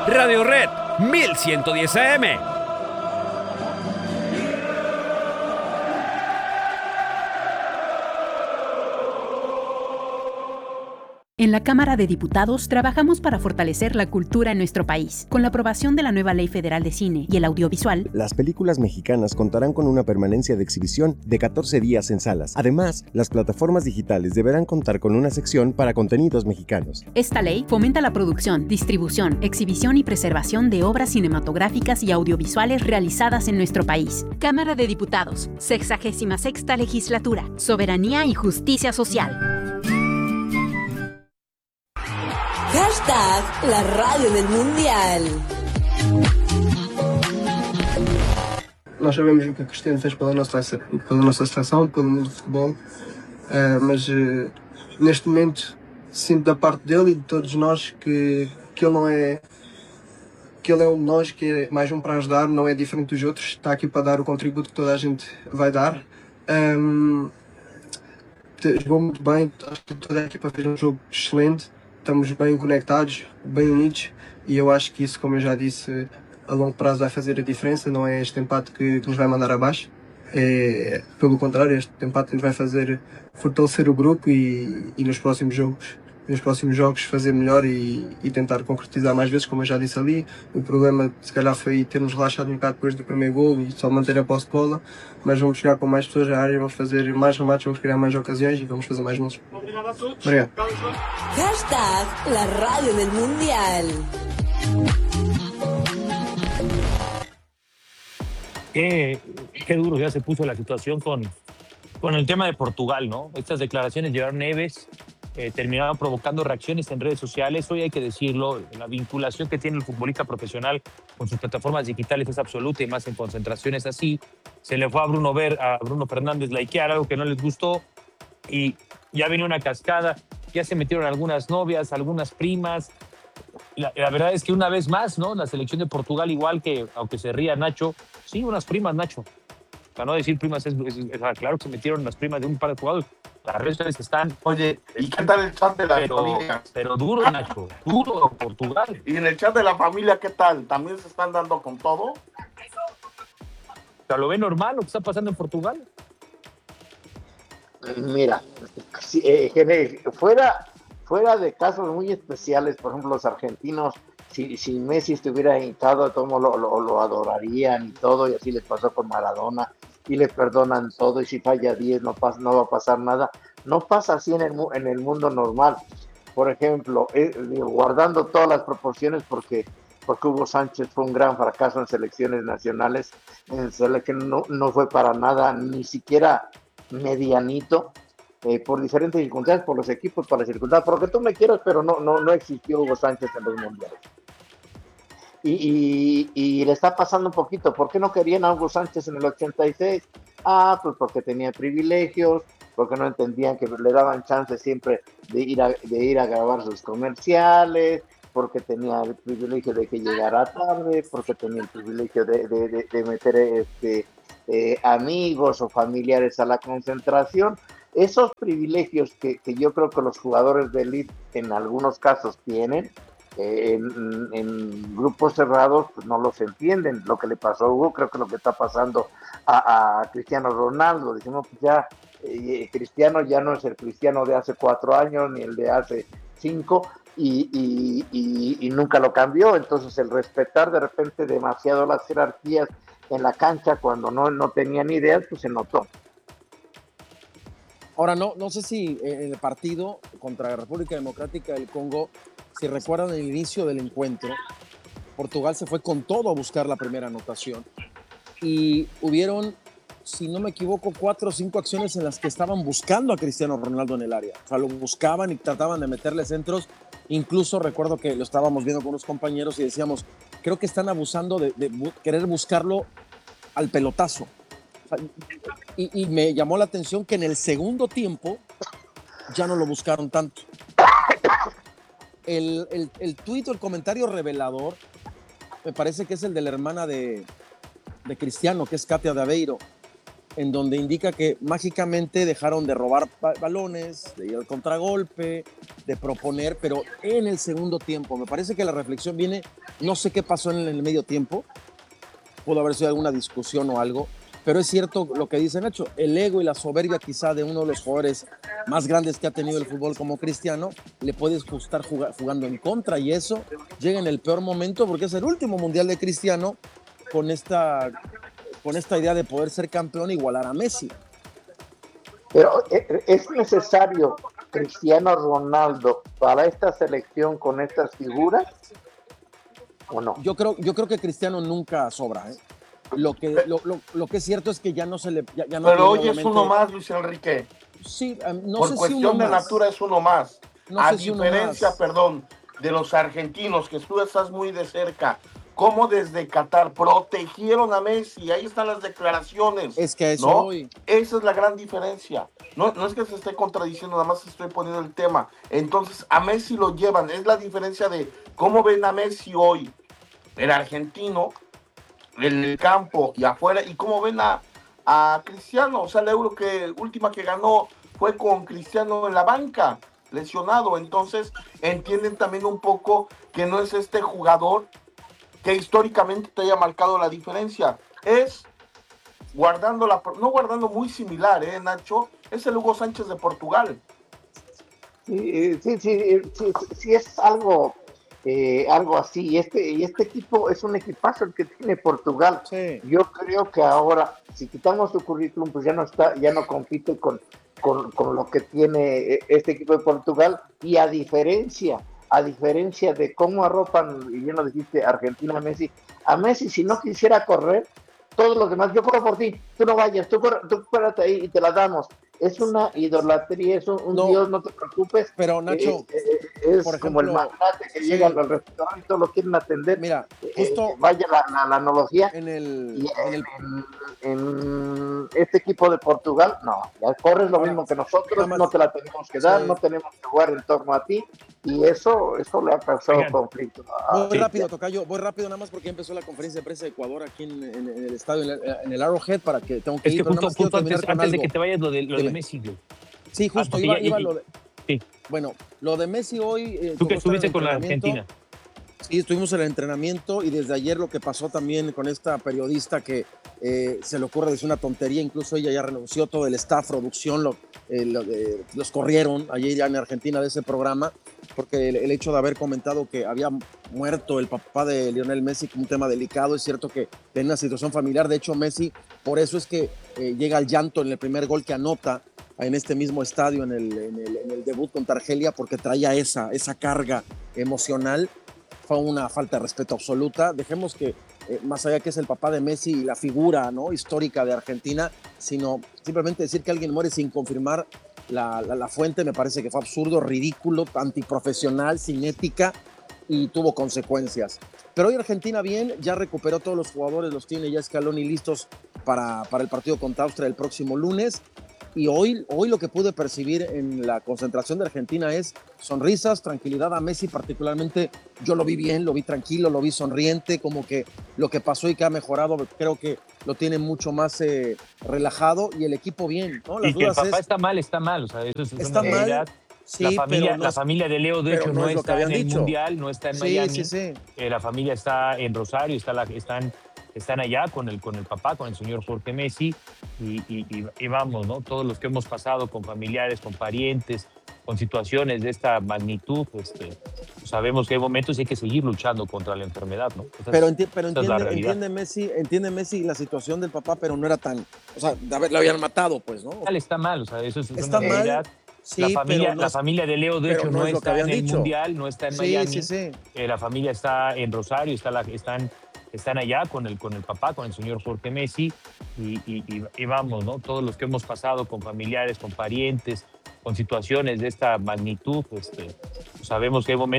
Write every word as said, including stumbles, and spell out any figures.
Radio Red mil ciento diez A M. En la Cámara de Diputados trabajamos para fortalecer la cultura en nuestro país. Con la aprobación de la nueva Ley Federal de Cine y el Audiovisual, las películas mexicanas contarán con una permanencia de exhibición de catorce días en salas. Además, las plataformas digitales deberán contar con una sección para contenidos mexicanos. Esta ley fomenta la producción, distribución, exhibición y preservación de obras cinematográficas y audiovisuales realizadas en nuestro país. Cámara de Diputados, sexagésima sexta Legislatura, Soberanía y Justicia Social. Hashtag la radio del Mundial. Nós sabemos o que o Cristiano fez pela nossa, pela nossa seleção, pelo mundo de futebol, uh, mas uh, neste momento sinto da parte dele e de todos nós que, que ele não é que ele é um de nós, que é mais um para ajudar, não é diferente dos outros, está aqui para dar o contributo que toda a gente vai dar. Um, jogou muito bem, acho que toda a equipa fez um jogo excelente. Estamos bem conectados, bem unidos e eu acho que isso, como eu já disse, a longo prazo vai fazer a diferença. Não é este empate que, que nos vai mandar abaixo, é pelo contrário, este empate nos vai fazer fortalecer o grupo e, e nos próximos jogos nos próximos jogos fazer melhor e, e tentar concretizar mais vezes, como eu já disse ali. O problema se calhar foi termos relaxado um bocado depois do primeiro gol e só manter a posse de bola, mas vamos chegar com mais pessoas à área, vamos fazer mais remates, vamos criar mais ocasiões e vamos fazer mais gols. Obrigado a todos. Obrigado. Hashtag la radio del Mundial. Qué, qué duro ya se puso la situación con, con el tema de Portugal, ¿no? Estas declaraciones llevaron Neves. Eh, terminaron provocando reacciones en redes sociales. Hoy hay que decirlo, la vinculación que tiene el futbolista profesional con sus plataformas digitales es absoluta y más en concentraciones así. Se le fue a Bruno, Ver, a Bruno Fernández likear algo que no les gustó y ya venía una cascada. Ya se metieron algunas novias, algunas primas. La, la verdad es que una vez más, ¿no? La selección de Portugal, igual que, aunque se ría Nacho, sí, unas primas, Nacho. Para no decir primas, es, es, es claro que se metieron las primas de un par de jugadores. Las redes sociales están... Oye, ¿y qué tal el chat de la pero, familia? Pero duro, Nacho, duro Portugal. ¿Y en el chat de la familia qué tal? ¿También se están dando con todo? O sea, ¿lo ve normal lo que está pasando en Portugal? Mira, si, eh, fuera, fuera de casos muy especiales, por ejemplo, los argentinos, si, si Messi estuviera hincado, todos lo, lo, lo adorarían y todo, y así les pasó con Maradona, y le perdonan todo, y si falla diez no, pasa, no va a pasar nada. No pasa así en el, en el mundo normal. Por ejemplo, eh, guardando todas las proporciones, porque, porque Hugo Sánchez fue un gran fracaso en selecciones nacionales, en selección no, no fue para nada, ni siquiera medianito, eh, por diferentes circunstancias, por los equipos, por las circunstancias, por lo que tú me quieras, pero no, no, no existió Hugo Sánchez en los mundiales. Y, y, y le está pasando un poquito. ¿Por qué no querían a Hugo Sánchez en el ochenta y seis? Ah, pues porque tenía privilegios, porque no entendían que le daban chance siempre de ir a, de ir a grabar sus comerciales, porque tenía el privilegio de que llegara tarde, porque tenía el privilegio de, de, de, de meter este, eh, amigos o familiares a la concentración. Esos privilegios que, que yo creo que los jugadores de élite en algunos casos tienen, En, en grupos cerrados pues no los entienden. Lo que le pasó a Hugo, creo que lo que está pasando a, a Cristiano Ronaldo, decimos pues ya eh, Cristiano ya no es el Cristiano de hace cuatro años ni el de hace cinco y, y, y, y nunca lo cambió. Entonces el respetar de repente demasiado las jerarquías en la cancha cuando no, no tenían ideas, pues se notó. Ahora no, no sé si en el partido contra la República Democrática del Congo, si recuerdan el inicio del encuentro, Portugal se fue con todo a buscar la primera anotación y hubieron, si no me equivoco, cuatro o cinco acciones en las que estaban buscando a Cristiano Ronaldo en el área. O sea, lo buscaban y trataban de meterle centros. Incluso recuerdo que lo estábamos viendo con unos compañeros y decíamos, creo que están abusando de, de bu- querer buscarlo al pelotazo. O sea, y, y me llamó la atención que en el segundo tiempo ya no lo buscaron tanto. El, el, el tuit o el comentario revelador me parece que es el de la hermana de, de Cristiano, que es Katia de Aveiro, en donde indica que mágicamente dejaron de robar balones, de ir al contragolpe, de proponer, pero en el segundo tiempo. Me parece que la reflexión viene, no sé qué pasó en el medio tiempo, pudo haber sido alguna discusión o algo, pero es cierto lo que dice Nacho, el ego y la soberbia quizá de uno de los jugadores más grandes que ha tenido el fútbol como Cristiano, le puedes estar jugando en contra, y eso llega en el peor momento porque es el último mundial de Cristiano con esta, con esta idea de poder ser campeón e igualar a Messi. Pero ¿es necesario Cristiano Ronaldo para esta selección con estas figuras o no? Yo creo, yo creo que Cristiano nunca sobra, ¿eh? Lo que, lo, lo, lo que es cierto es que ya no se le... Ya, ya no pero hoy obviamente... es uno más, Luis Enrique. Sí, no Por sé cuestión si uno de más. natura es uno más. No a sé si uno diferencia, más. perdón, de los argentinos, que tú estás muy de cerca, cómo desde Qatar protegieron a Messi. Ahí están las declaraciones. Es que a eso ¿no? voy. Esa es la gran diferencia. No, no es que se esté contradiciendo, nada más estoy poniendo el tema. Entonces, a Messi lo llevan. Es la diferencia de cómo ven a Messi hoy, el argentino, en el campo y afuera, y cómo ven a, a Cristiano. O sea, la Euro que última que ganó fue con Cristiano en la banca, lesionado. Entonces entienden también un poco que no es este jugador que históricamente te haya marcado la diferencia. Es guardando la, no guardando muy similar, ¿eh, Nacho? Es el Hugo Sánchez de Portugal. Sí, sí, sí, sí, sí es algo... Eh, algo así, y este, y este equipo es un equipazo el que tiene Portugal. Sí. Yo creo que ahora, si quitamos su currículum, pues ya no está, ya no compite con, con, con lo que tiene este equipo de Portugal, y a diferencia, a diferencia de cómo arropan, y bien lo dijiste, Argentina a Messi, a Messi si no quisiera correr, todos los demás, yo corro por ti, tú no vayas, tú, corre, tú espérate ahí y te la damos. Es una idolatría, es un, un no, Dios, no te preocupes. Pero Nacho, eh, eh, es por como ejemplo, el magnate que sí. llega al restaurante y todos lo quieren atender. Mira, justo eh, vaya la, la, la analogía. en el, y en el en, en este equipo de Portugal, no, ya corres lo Ahora, mismo que nosotros, más, no te la tenemos que dar, sí. no tenemos que jugar en torno a ti, y eso, eso le ha causado Oigan, conflicto. Voy sí. rápido, Tocayo, voy rápido nada más porque empezó la conferencia de prensa de Ecuador aquí en, en, en el estadio, en el, en el Arrowhead, para que tengo que Es ir, que pero nada justo, más quiero justo terminar antes, con antes de algo. que te vayas lo de, lo de Dime. Messi, güey. Sí, justo, porque iba, ya- iba y- lo de... sí. Bueno, lo de Messi hoy... eh, Tú tocó que estar en estuviste el con la entrenamiento. Argentina. Sí, estuvimos en el entrenamiento, y desde ayer lo que pasó también con esta periodista que eh, se le ocurre decir una tontería, incluso ella ya renunció, todo el staff, producción, lo, eh, lo, eh, los corrieron ayer ya en Argentina de ese programa, porque el, el hecho de haber comentado que había muerto el papá de Lionel Messi como un tema delicado, es cierto que tenía una situación familiar, de hecho Messi, por eso es que eh, llega al llanto en el primer gol que anota en este mismo estadio, en el, en el, en el debut contra Argelia, porque traía esa, esa carga emocional. Fue una falta de respeto absoluta. Dejemos que, eh, más allá que es el papá de Messi y la figura, ¿no?, histórica de Argentina, sino simplemente decir que alguien muere sin confirmar la, la, la fuente, me parece que fue absurdo, ridículo, antiprofesional, sin ética, y tuvo consecuencias. Pero hoy Argentina bien, ya recuperó todos los jugadores, los tiene ya Scaloni listos para, para el partido contra Austria el próximo lunes. Y hoy, hoy lo que pude percibir en la concentración de Argentina es sonrisas, tranquilidad. A Messi particularmente yo lo vi bien, lo vi tranquilo, lo vi sonriente, como que lo que pasó y que ha mejorado, creo que lo tiene mucho más eh, relajado, y el equipo bien, ¿no? Las Y que el dudas papá es, está mal, está mal. O sea, eso es, es está una mal, realidad. sí, la familia, pero no la es- familia de Leo, de pero hecho, no no, es lo que está en habían el dicho. Mundial, no está en sí, Miami. sí, sí. Eh, la familia está en Rosario, está la, están, están allá con el, con el papá, con el señor Jorge Messi, y, y, y, y vamos, ¿no? Todos los que hemos pasado con familiares, con parientes, con situaciones de esta magnitud, pues, eh, sabemos que hay momentos y hay que seguir luchando contra la enfermedad, ¿no? Esa Pero, es- enti- pero esa es la entiende, realidad. entiende Messi, entiende Messi la situación del papá, pero no era tan, o sea, de haber, lo habían matado, pues, ¿no? Mal, está mal, o sea, eso es, es Está una mal, realidad. sí, la familia, pero no la es- familia de Leo, de pero hecho, no no, es lo que está habían en el dicho. Mundial, no está en Sí, Miami. sí, sí. Eh, la familia está en Rosario, está la, están, están allá con el, con el papá, con el señor Jorge Messi, y, y, y, y vamos, ¿no? Todos los que hemos pasado con familiares, con parientes, con situaciones de esta magnitud, pues, eh, sabemos que hay momentos